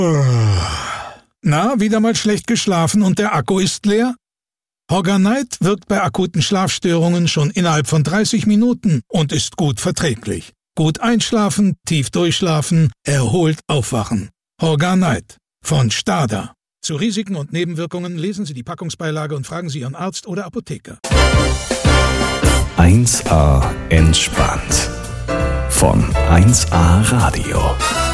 Na, wieder mal schlecht geschlafen und der Akku ist leer? Hogger-Night wirkt bei akuten Schlafstörungen schon innerhalb von 30 Minuten und ist gut verträglich. Gut einschlafen, tief durchschlafen, erholt aufwachen. Hogger-Night von Stada. Zu Risiken und Nebenwirkungen lesen Sie die Packungsbeilage und fragen Sie Ihren Arzt oder Apotheker. 1A entspannt. Von 1A Radio.